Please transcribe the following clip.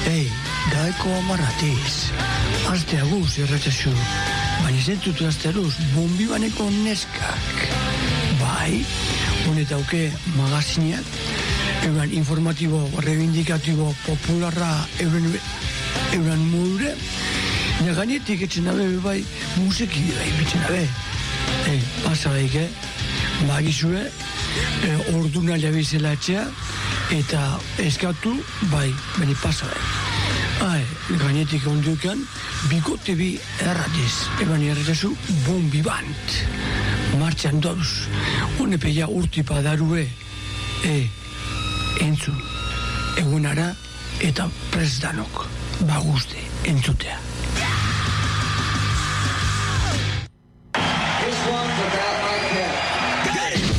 Gaeko amarratiz, azte aguz erratxasu, baina zentutu azteruz, bombibaneko neskak. Bai, honetauke magazineak, euran informatibo, reivindikatibo, popularra, euran modure, gainetik etxen dabe, bai, musiki bai, bitzen dabe. Pasadaik, bagizue, orduna jabizela etxea, eta eskatu, bai, beni pasadaik. Gainetik onduekan, bikote bi erratiz, eban erratazu bombibant. Martxan dauz, honepeia urtipa darue, entzun, egunara eta presdanok, baguste, entzutea.